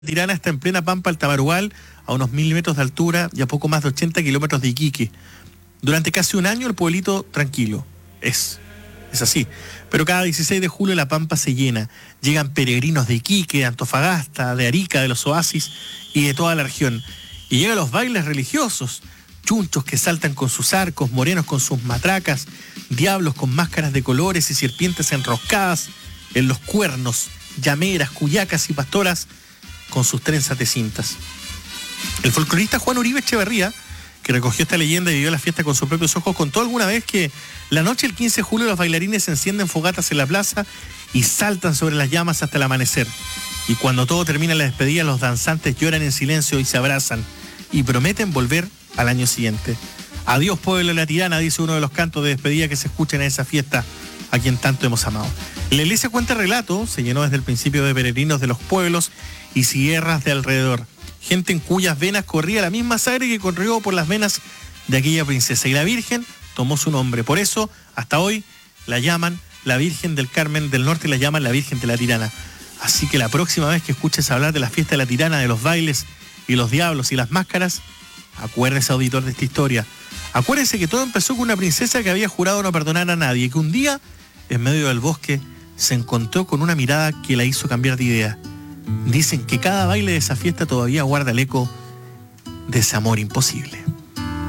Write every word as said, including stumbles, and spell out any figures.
Tirana está en plena pampa del Tamarugal, a unos mil metros de altura y a poco más de ochenta kilómetros de Iquique. Durante casi un año el pueblito tranquilo. Es, es así. Pero cada dieciséis de julio la pampa se llena. Llegan peregrinos de Iquique, de Antofagasta, de Arica, de los oasis y de toda la región. Y llegan los bailes religiosos. Chunchos que saltan con sus arcos, morenos con sus matracas, diablos con máscaras de colores y serpientes enroscadas en los cuernos, llameras, cuyacas y pastoras con sus trenzas de cintas. El folclorista Juan Uribe Echeverría, que recogió esta leyenda y vivió la fiesta con sus propios ojos, contó alguna vez que la noche del quince de julio los bailarines encienden fogatas en la plaza y saltan sobre las llamas hasta el amanecer. Y cuando todo termina la despedida, los danzantes lloran en silencio y se abrazan y prometen volver al año siguiente. Adiós, pueblo de la Tirana, dice uno de los cantos de despedida que se escuchan en esa fiesta a quien tanto hemos amado. La iglesia cuenta el relato, se llenó desde el principio de peregrinos de los pueblos y sierras de alrededor, gente en cuyas venas corría la misma sangre que corrió por las venas de aquella princesa, y la Virgen tomó su nombre. Por eso, hasta hoy, la llaman la Virgen del Carmen del Norte y la llaman la Virgen de la Tirana. Así que la próxima vez que escuches hablar de la fiesta de la Tirana, de los bailes y los diablos y las máscaras, acuérdese, auditor, de esta historia. Acuérdese que todo empezó con una princesa que había jurado no perdonar a nadie, que un día, en medio del bosque, se encontró con una mirada que la hizo cambiar de idea. Dicen que cada baile de esa fiesta todavía guarda el eco de ese amor imposible.